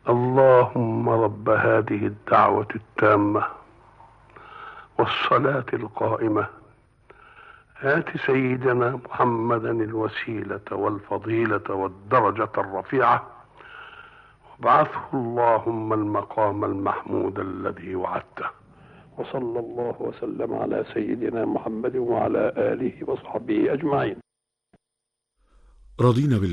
اللهم رب هذه الدعوة التامة والصلاة القائمة آت سيدنا محمدا الوسيلة والفضيلة والدرجة الرفيعة وابعثه اللهم المقام المحمود الذي وعدته. وصلى الله وسلم على سيدنا محمد وعلى آله وصحبه أجمعين. رضينا